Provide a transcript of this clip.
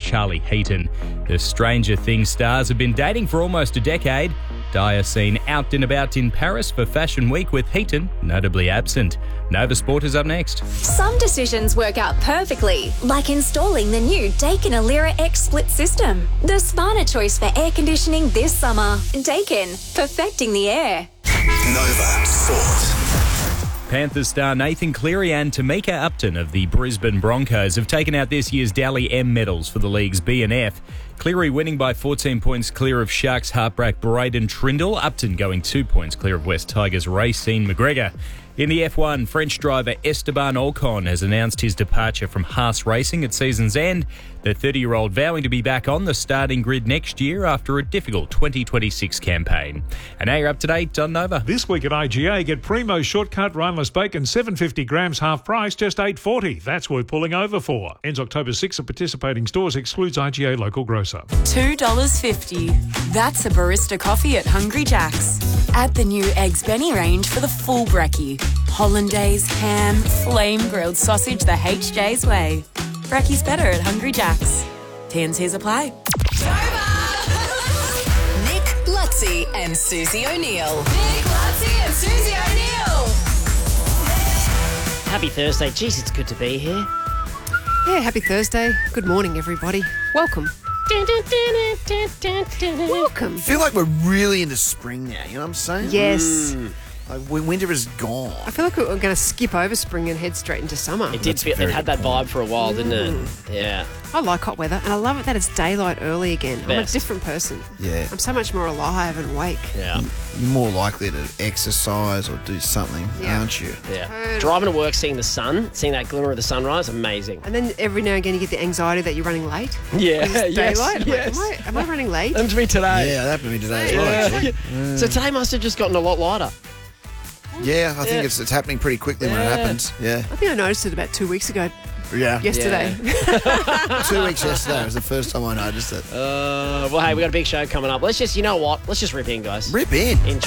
Charlie Heaton. The Stranger Things stars have been dating for almost a decade. Dyer seen out and about in Paris for Fashion Week with Heaton notably absent. Nova Sport is up next. Some decisions work out perfectly, like installing the new Daikin Alira X split system. The smarter choice for air conditioning this summer. Daikin, perfecting the air. Nova Sport. Panthers star Nathan Cleary and Tamika Upton of the Brisbane Broncos have taken out this year's Dally M medals for the league's B and F. Cleary winning by 14 points clear of Sharks halfback Braden Trindle. Upton going 2 points clear of West Tigers Racine McGregor. In the F1, French driver Esteban Ocon has announced his departure from Haas Racing at season's end. The 30-year-old vowing to be back on the starting grid next year after a difficult 2026 campaign. And now you're up to date on Nova. This week at IGA, get Primo Shortcut Rhineless Bacon, 750 grams, half price, just $8.40. That's worth pulling over for. Ends October 6 at participating stores, excludes IGA local grocer. $2.50. That's a barista coffee at Hungry Jack's. Add the new Eggs Benny range for the full brekkie. Hollandaise, ham, flame-grilled sausage the HJ's way. Brekkie's better at Hungry Jack's. T&Cs apply. Nick Lutzi and Susie O'Neill. Nick Lutzi and Susie O'Neill. Happy Thursday. Jeez, it's good to be here. Yeah, happy Thursday. Good morning, everybody. Welcome. Welcome. I feel like we're really into spring now, you know what I'm saying? Yes. Like winter is gone. I feel like we're going to skip over spring and head straight into summer. It did. It had that vibe for a while, didn't it? Yeah. I like hot weather, and I love it that it's daylight early again. I'm a Best. different person. Yeah. I'm so much more alive and awake. Yeah. You're more likely to exercise or do something, aren't you? Yeah. Totally. Driving to work, seeing the sun, seeing that glimmer of the sunrise, amazing. And then every now and again you get the anxiety that you're running late. Yeah. 'Cause it's Yes. daylight. Yes. Am I running late? Happened to me today. Yeah, that happened to me today as well, actually. So today must have just gotten a lot lighter. Yeah, I think it's happening pretty quickly when it happens. Yeah. I think I noticed it about 2 weeks ago. Yeah. Yesterday. 2 weeks yesterday was the first time I noticed it. Well, hey, we got a big show coming up. Let's just, you know what? Let's just rip in, guys. Rip in. Enjoy.